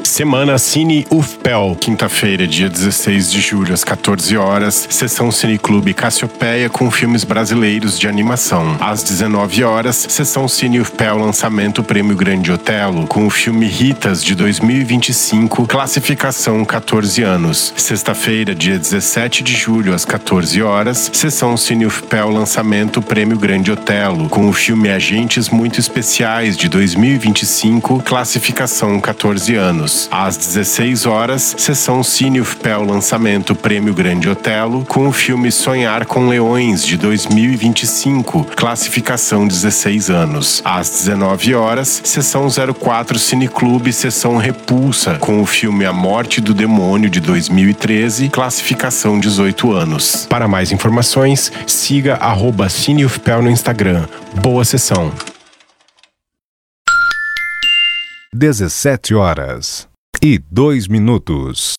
Semana Cine UFPEL, quinta-feira, dia 16 de julho, às 14 horas, sessão Cineclube Cassiopeia com filmes brasileiros de animação. Às 19 horas, sessão Cine UFPEL lançamento Prêmio Grande Otelo, com o filme Ritas, de 2025, classificação 14 anos. Sexta-feira, dia 17 de julho, às 14 horas, sessão Cine UFPEL lançamento Prêmio Grande Otelo, com o filme Agentes Muito Especiais, de 2025, classificação 14 anos. Às 16 horas, sessão Cine UFPEL lançamento Prêmio Grande Otelo, com o filme Sonhar com Leões, de 2025, classificação 16 anos. Às 19 horas, sessão 04 Cineclube, sessão Repulsa, com o filme A Morte do Demônio, de 2013, classificação 18 anos. Para mais informações, siga @CineUFPEL no Instagram. Boa sessão. 17 horas e 2 minutos.